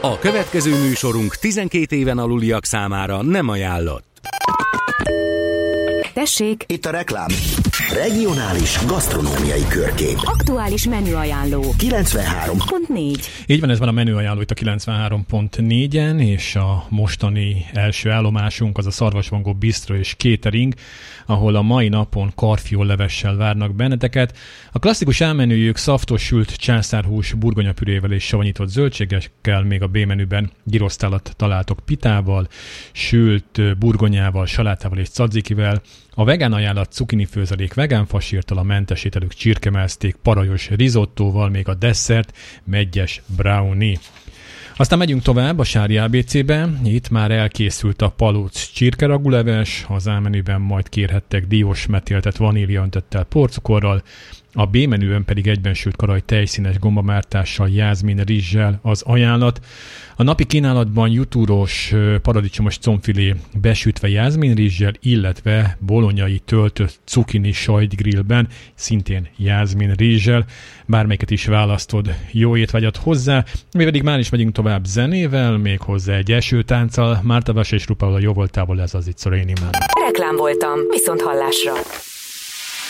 A következő műsorunk 12 éven aluliak számára nem ajánlott. Tessék! Itt a reklám. Regionális gasztronómiai körkép. Aktuális menüajánló. 93.4. Így van, ez van a menüajánló itt a 93.4-en, és a mostani első állomásunk az a Szarvasvangó Bistro és Catering, ahol a mai napon karfiol-levessel várnak benneteket. A klasszikus elmenüjük szaftos sült császárhús burgonyapürével és savanyított zöldségekkel, még a B-menüben gyrosztálat találtok pitával, sült burgonyával, salátával és tzadzikivel. A vegán ajánlat cukini főzelék vegán fasírtal, a mentes ételük csirkemezték parajos risottóval, még a desszert meggyes brownie. Aztán megyünk tovább a Sári ABC-be, itt már elkészült a palóc csirkeraguleves, az A-menüben majd kérhettek diós metéltet vaníliaöntettel porcukorral, a B-menüben pedig egyben sült karaj tejszínes gombamártással, jázmin rizssel az ajánlat. A napi kínálatban jutúros paradicsomos combfilé besütve jázmin rizssel, illetve bolonyai töltött cukini sajtgrillben, szintén jázmin rizssel. Bármelyiket is választod, jó étvágyat hozzá. Mi pedig már is megyünk tovább zenével, még hozzá egy esőtánccal. Márta Vas és Rupaula jó voltából, ez az It's Raining Man. Reklám voltam, viszont hallásra.